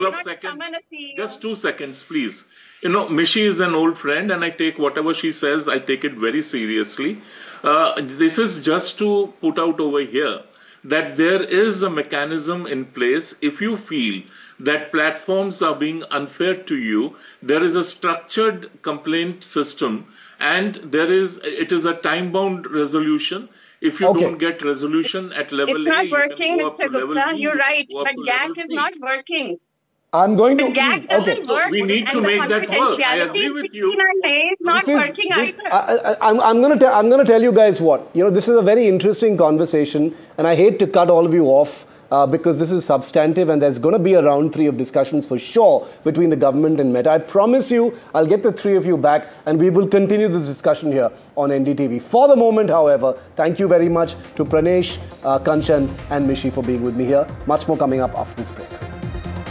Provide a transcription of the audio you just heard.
of Not seconds. summon a CEO. Just 2 seconds, please. You know, Mishi is an old friend, and I take whatever she says, I take it very seriously. This is just to put out over here that there is a mechanism in place. If you feel that platforms are being unfair to you, there is a structured complaint system, and it is a time bound resolution. If you Okay. don't get resolution at level It's A, not you can working, go up to Mr. level Gupta. B, You're you can right. go up But to level GAC is C. not working. I'm going to... The GAC Okay. doesn't work. We need to And the make that work. I confidentiality agree in with you. 69A is not working either. I'm going to tell you guys what. You know, this is a very interesting conversation, and I hate to cut all of you off because this is substantive, and there's going to be a round 3 of discussions for sure between the government and Meta. I promise you, I'll get the 3 of you back, and we will continue this discussion here on NDTV. For the moment, however, thank you very much to Pranesh, Kanchan, and Mishi for being with me here. Much more coming up after this break.